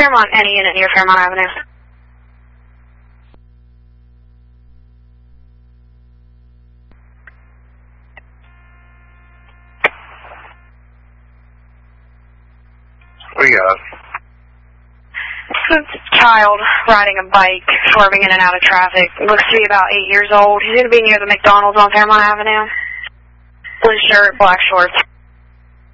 Fairmont, any unit near Fairmont Avenue. What do you got? It's a child riding a bike, swerving in and out of traffic. Looks to be about 8 years old. He's going to be near the McDonald's on Fairmont Avenue. Blue shirt, black shorts.